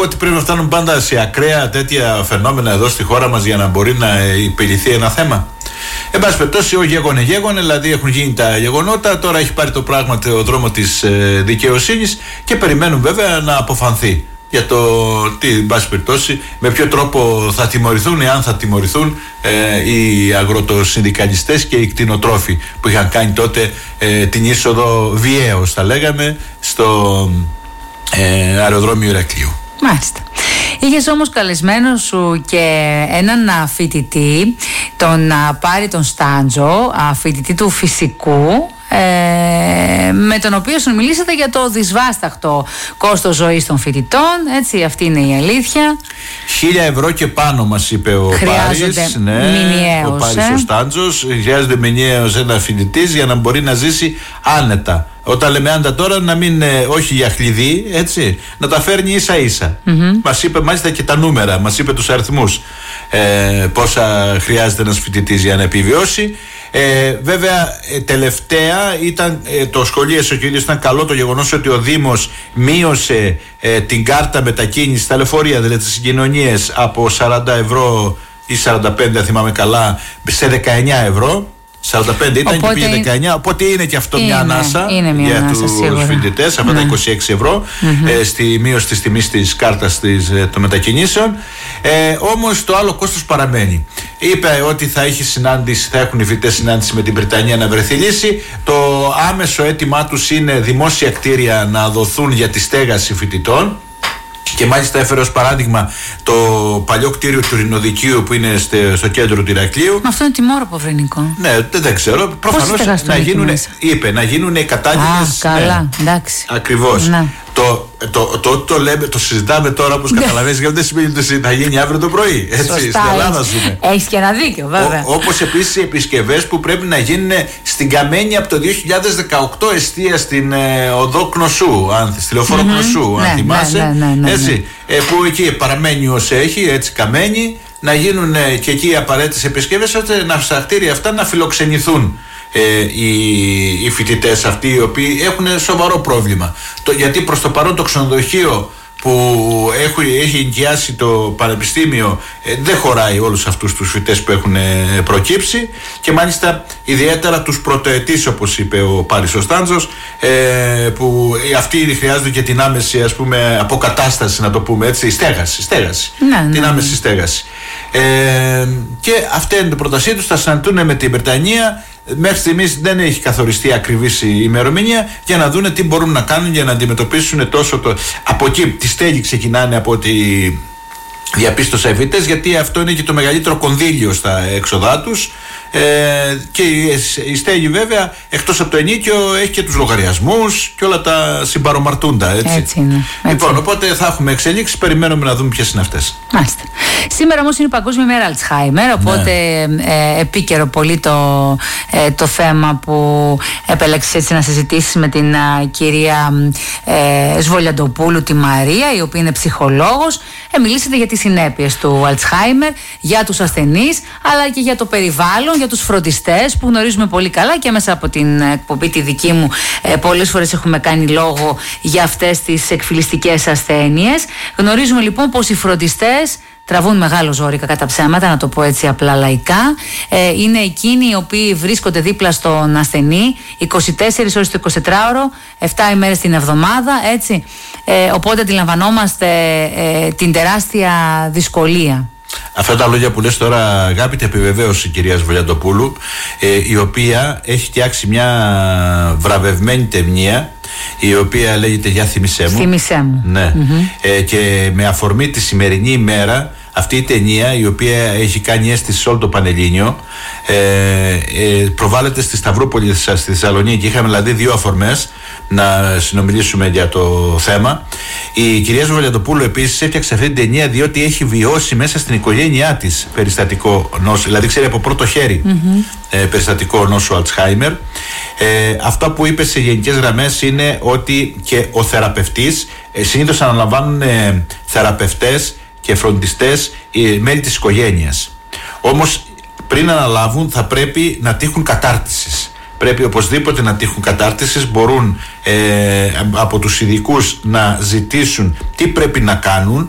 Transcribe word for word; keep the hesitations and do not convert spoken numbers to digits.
εγώ ότι πρέπει να φτάνουν πάντα σε ακραία τέτοια φαινόμενα εδώ στη χώρα μας για να μπορεί να επιληθεί ένα θέμα. Εν πάση περιπτώσει, ο γέγονε γέγονε, δηλαδή έχουν γίνει τα γεγονότα, τώρα έχει πάρει το πράγμα το δρόμο της ε, δικαιοσύνης και περιμένουν βέβαια να αποφανθεί για το τι, εν πάση περιπτώσει, με ποιο τρόπο θα τιμωρηθούν, εάν θα τιμωρηθούν ε, οι αγροτοσυνδικαλιστές και οι κτηνοτρόφοι που είχαν κάνει τότε ε, την είσοδο βιαίως, θα λέγαμε, στο ε, αεροδρόμιο Ηρακλείου. Μάλιστα. Είχες όμως καλεσμένο σου και έναν φοιτητή, τον Πάρη τον Στάντζο, φοιτητή του φυσικού, ε, με τον οποίο μιλήσατε για το δυσβάσταχτο κόστος ζωής των φοιτητών, έτσι, αυτή είναι η αλήθεια. Χίλια ευρώ και πάνω μας είπε ο Πάρης, ναι, μηνιαίως, ο Πάρης ε? ο Στάντζος, χρειάζεται μηνιαίως ένα φοιτητής για να μπορεί να ζήσει άνετα. Όταν λέμε άντα τώρα, να μην, ε, όχι για χλειδί, έτσι, να τα φέρνει ίσα ίσα. Mm-hmm. Μας είπε μάλιστα και τα νούμερα, μας είπε τους αριθμούς, ε, πόσα χρειάζεται ένας φοιτητής για να επιβιώσει. Ε, βέβαια, ε, τελευταία ήταν ε, το σχολείο, ο κύριος, ήταν καλό το γεγονός ότι ο Δήμος μείωσε ε, την κάρτα μετακίνησης, τα λεωφορεία, δηλαδή τις συγκοινωνίες, από σαράντα ευρώ ή σαράντα πέντε, αν θυμάμαι καλά, σε δεκαεννιά ευρώ. σαράντα πέντε ήταν, οπότε, και πήγε δεκαεννιά, οπότε είναι και αυτό είναι, μια ανάσα είναι μια για ανάσα, τους φοιτητές, αυτά ναι. τα είκοσι έξι ευρώ mm-hmm. ε, στη μείωση της τιμής της κάρτας της, ε, των μετακινήσεων. Ε, όμως το άλλο κόστος παραμένει. Είπε ότι θα, έχει συνάντηση, θα έχουν οι φοιτητές συνάντηση με την Βρετανία να βρεθεί λύση. Το άμεσο αίτημά τους είναι δημόσια κτίρια να δοθούν για τη στέγαση φοιτητών. Και μάλιστα έφερε ως παράδειγμα το παλιό κτίριο του Ρινοδικείου που είναι στο κέντρο του Ηρακλείου. Μα αυτό είναι τιμόρροπο, Βρενικό. Ναι, δεν, δεν ξέρω. Προφανώς να γίνουν, είπε, να γίνουν οι κατάλληλες. Α, καλά, ναι, εντάξει. Ακριβώς. Ναι. Το, το, το, το, το, λέμε, το συζητάμε τώρα, όπως καταλαβαίνεις, γιατί δεν σημαίνει ότι θα γίνει αύριο το πρωί. Έτσι, σωστά, στην Ελλάδα ζούμε. Έχεις και ένα δίκιο, βέβαια. Ο, όπως επίσης οι επισκευές που πρέπει να γίνουν στην Καμένη από το δύο χιλιάδες δεκαοκτώ, εστία στην ε, οδό Κνωσού, αν, στη λεωφόρο mm-hmm. Κνωσού, ναι, αν θυμάσαι. Ναι, ναι, ναι, ναι, έτσι, ναι. Ε, που εκεί παραμένει ως έχει, έτσι Καμένη, να γίνουν ε, και εκεί οι απαραίτητες επισκευές, ώστε να, στα κτίρια αυτά να φιλοξενηθούν. Ε, οι, οι φοιτητές αυτοί οι οποίοι έχουν σοβαρό πρόβλημα. Το, γιατί προς το παρόν το ξενοδοχείο που έχει, έχει ενοικιάσει το πανεπιστήμιο ε, δεν χωράει όλους αυτούς τους φοιτητές που έχουν ε, προκύψει, και μάλιστα ιδιαίτερα τους πρωτοετής, όπως είπε ο Πάρης ο Στάντζος, ε, που ε, αυτοί χρειάζονται και την άμεση, ας πούμε, αποκατάσταση, να το πούμε έτσι, στέγαση, στέγαση ναι, ναι, την ναι. άμεση στέγαση. Ε, και αυτή είναι την πρότασή τους, θα συναντούν με την Βρετανία. Μέχρι στιγμής δεν έχει καθοριστεί ακριβής η ημερομηνία για να δούνε τι μπορούν να κάνουν για να αντιμετωπίσουν τόσο το. Από εκεί τη στέγη ξεκινάνε, από ό,τι διαπίστωσα οι φοιτητές, γιατί αυτό είναι και το μεγαλύτερο κονδύλιο στα έξοδά τους. Ε, και η στέγη βέβαια, εκτός από το ενίκιο, έχει και τους λογαριασμούς και όλα τα συμπαρομαρτούντα, έτσι. Έτσι είναι. Έτσι. Λοιπόν, οπότε θα έχουμε εξελίξεις, περιμένουμε να δούμε ποιες είναι αυτές. Μάλιστα. Σήμερα όμως είναι η Παγκόσμια Μέρα Αλτσχάιμερ, οπότε ναι. ε, επίκαιρο πολύ το, ε, το θέμα που επέλεξες έτσι να συζητήσεις με την α, κυρία ε, Σβολιαντοπούλου, τη Μαρία, η οποία είναι ψυχολόγος. Ε, μιλήσατε για τις συνέπειες του Αλτσχάιμερ, για τους ασθενείς, αλλά και για το περιβάλλον, για τους φροντιστές που γνωρίζουμε πολύ καλά, και μέσα από την εκπομπή τη δική μου ε, πολλές φορές έχουμε κάνει λόγο για αυτές τις εκφυλιστικές ασθένειες. Γνωρίζουμε λοιπόν πως οι φροντιστές τραβούν μεγάλο ζόρικα, κατά ψέματα, να το πω έτσι απλά λαϊκά. Ε, είναι εκείνοι οι οποίοι βρίσκονται δίπλα στον ασθενή είκοσι τέσσερις ώρες το εικοσιτετράωρο, επτά ημέρες την εβδομάδα, έτσι. Ε, οπότε αντιλαμβανόμαστε ε, την τεράστια δυσκολία. Αυτά τα λόγια που λες τώρα, αγάπητε, επιβεβαίωσε η κυρία Σβολιαντοπούλου, ε, η οποία έχει φτιάξει μια βραβευμένη ταινία, η οποία λέγεται «Για θυμισέ μου». Θυμισέ μου. Ναι. Mm-hmm. Ε, και με αφορμή τη σημερινή ημέρα, αυτή η ταινία, η οποία έχει κάνει αίσθηση σε όλο το Πανελλήνιο, ε, ε, προβάλλεται στη Σταυρούπολη, στη Θεσσαλονίκη. Είχαμε δηλαδή δύο αφορμές να συνομιλήσουμε για το θέμα. Η κυρία Σβολιαντοπούλου επίσης έφτιαξε αυτή την ταινία διότι έχει βιώσει μέσα στην οικογένειά της περιστατικό νόσο, δηλαδή ξέρει από πρώτο χέρι mm-hmm. ε, περιστατικό νόσο Αλτσχάιμερ. Ε, αυτά που είπε σε γενικές γραμμές είναι ότι και ο θεραπευτής, ε, συνήθως αναλαμβάνουν ε, θεραπευτές και φροντιστές ε, μέλη της οικογένειας. Όμως πριν αναλάβουν θα πρέπει να τύχουν κατάρτισης. Πρέπει οπωσδήποτε να τύχουν κατάρτισης, μπορούν ε, από τους ειδικούς να ζητήσουν τι πρέπει να κάνουν